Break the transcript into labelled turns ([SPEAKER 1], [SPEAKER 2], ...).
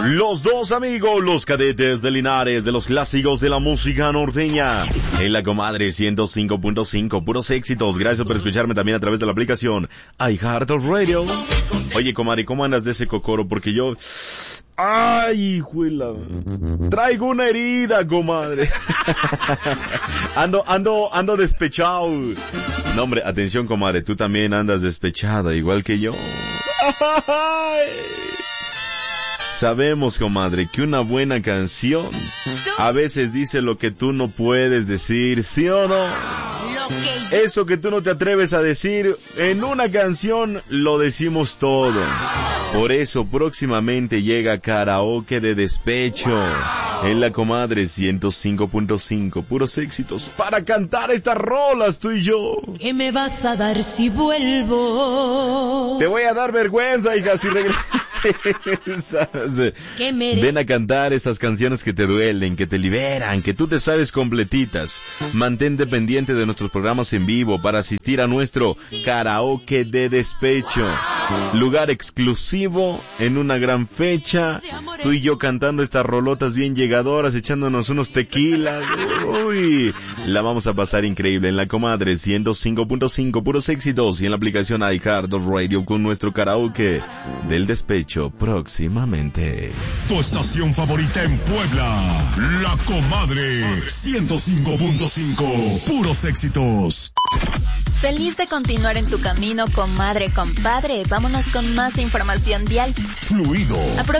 [SPEAKER 1] Los dos amigos, los cadetes de Linares, de los clásicos de la música norteña. En la comadre 105.5, puros éxitos. Gracias por escucharme también a través de la aplicación iHeartRadio. Oye, comadre, ¿cómo andas de ese cocoro? Porque yo... ¡Ay, hijuela! Traigo una herida, comadre. Ando despechado. No, hombre, atención, comadre, tú también andas despechada, igual que yo. ¡Ay! Sabemos, comadre, que una buena canción a veces dice lo que tú no puedes decir, ¿sí o no? Eso que tú no te atreves a decir, en una canción lo decimos todo. Por eso próximamente llega karaoke de despecho en la comadre 105.5, puros éxitos para cantar estas rolas tú y yo.
[SPEAKER 2] ¿Qué me vas a dar si vuelvo?
[SPEAKER 1] Te voy a dar vergüenza, hija, si regresas. Ven a cantar esas canciones que te duelen, que te liberan, que tú te sabes completitas. Mantente pendiente de nuestros programas en vivo para asistir a nuestro karaoke de despecho. Lugar exclusivo en una gran fecha. Tú y yo cantando estas rolotas bien llegadoras, echándonos unos tequilas. Uy, la vamos a pasar increíble en la comadre 105.5, puros éxitos, y en la aplicación iHeartRadio con nuestro karaoke del despecho próximamente.
[SPEAKER 3] Tu estación favorita en Puebla, la comadre 105.5, puros éxitos.
[SPEAKER 4] Feliz de continuar en tu camino, comadre, compadre. Vámonos con más información vial.
[SPEAKER 3] Fluido.